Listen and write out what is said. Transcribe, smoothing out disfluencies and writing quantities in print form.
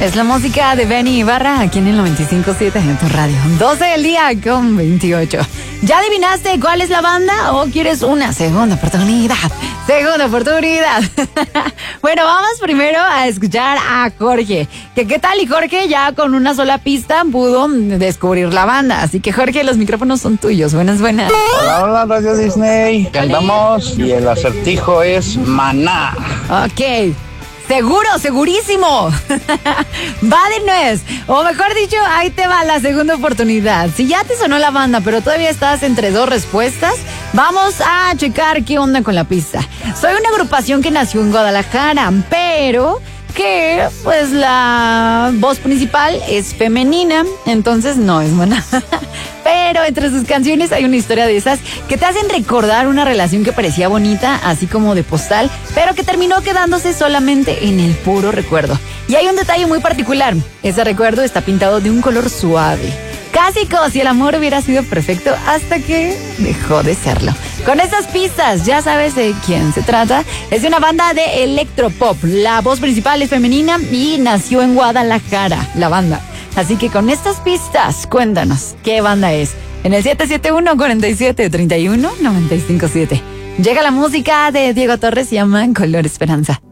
Es la música de Benny Ibarra aquí en el 95.7 en tu radio. 12 del día con 28. ¿Ya adivinaste cuál es la banda o quieres una segunda oportunidad? Segunda oportunidad. Bueno, vamos primero a escuchar a Jorge. ¿Qué tal? Y Jorge ya con una sola pista pudo descubrir la banda. Así que Jorge, los micrófonos son tuyos. Buenas. Hola, hola, Radio Disney. Cantamos y el acertijo es Maná. Ok. Segurísimo. Va de nuez. O mejor dicho, ahí te va la segunda oportunidad. Si ya te sonó la banda, pero todavía estás entre dos respuestas, vamos a checar qué onda con la pista. Soy una agrupación que nació en Guadalajara, pero que pues la voz principal es femenina, entonces no es Maná. Pero entre sus canciones hay una historia de esas que te hacen recordar una relación que parecía bonita, así como de postal, pero que terminó quedándose solamente en el puro recuerdo. Y hay un detalle muy particular, ese recuerdo está pintado de un color suave, casi como si el amor hubiera sido perfecto hasta que dejó de serlo. Con estas pistas ya sabes de quién se trata. Es de una banda de electropop. La voz principal es femenina y nació en Guadalajara, la banda. Así que con estas pistas, cuéntanos qué banda es. En el 771-4731-957. Llega la música de Diego Torres, se llama Color Esperanza.